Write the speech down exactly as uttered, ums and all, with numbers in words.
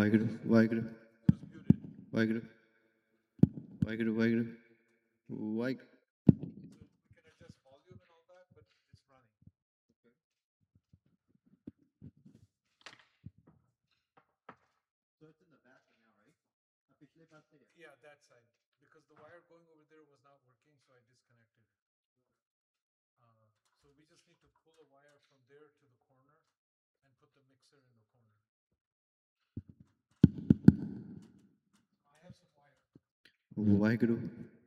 Waheguru, Waheguru, Waheguru, Waheguru, Waheguru, Waheguru. We can adjust volume and all that, but it's running. So it's in the bathroom now, right? Yeah, that side. Because the wire going over there was not working, so I disconnected it. Uh, so we just need to pull a wire from there to the corner and put the mixer in the corner. I have some wire. Waheguru.